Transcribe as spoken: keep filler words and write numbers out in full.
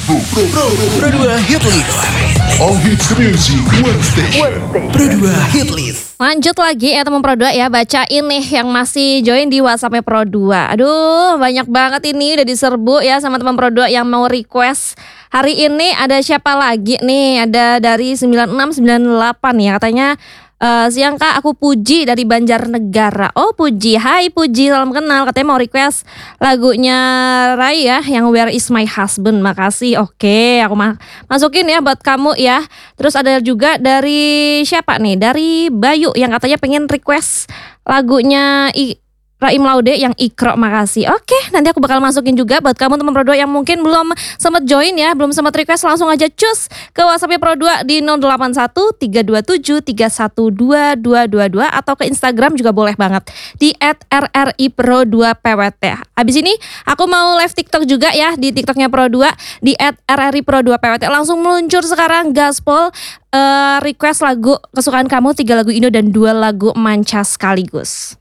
Pro, Pro, Pro, Pro dua Hit List. All hits music, one station. Pro dua Hit List. Lanjut lagi ya teman Pro dua ya, bacain nih yang masih join di WhatsAppnya Pro dua. Aduh, banyak banget ini udah diserbu ya sama teman Pro dua yang mau request. Hari ini ada siapa lagi nih? Ada dari sembilan enam sembilan delapan ya, katanya Uh, siang kak, aku Puji dari Banjarnegara. Oh Puji, hai Puji, salam kenal. Katanya mau request lagunya Rai ya, yang Where Is My Husband. Makasih, oke, aku ma- masukin ya buat kamu ya. Terus ada juga dari siapa nih? Dari Bayu yang katanya pengen request lagunya I- Raim Laude yang Ikro, makasih. Oke, nanti aku bakal masukin juga buat kamu teman Pro dua yang mungkin belum sempat join ya, belum sempat request, langsung aja cus ke WhatsApp Pro dua di nol delapan satu tiga dua tujuh tiga satu dua dua dua dua atau ke Instagram juga boleh banget di et r r i pro dua p w t. Habis ini aku mau live TikTok juga ya di TikToknya Pro dua di et r r i pro dua p w t. Langsung meluncur sekarang gaspol uh, request lagu kesukaan kamu, tiga lagu Indo dan dua lagu manca sekaligus.